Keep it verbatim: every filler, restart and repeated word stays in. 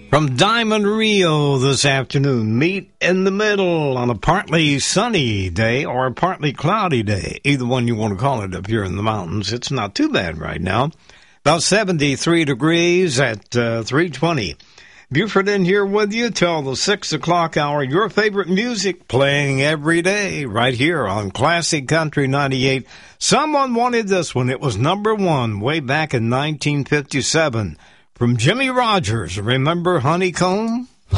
From Diamond Rio this afternoon, meet in the middle on a partly sunny day or a partly cloudy day. Either one you want to call it up here in the mountains. It's not too bad right now. About seventy-three degrees at uh, three twenty. Buford in here with you till the six o'clock hour. Your favorite music playing every day right here on Classic Country ninety-eight. Someone wanted this one. It was number one way back in nineteen fifty-seven. From Jimmy Rogers, remember Honeycomb?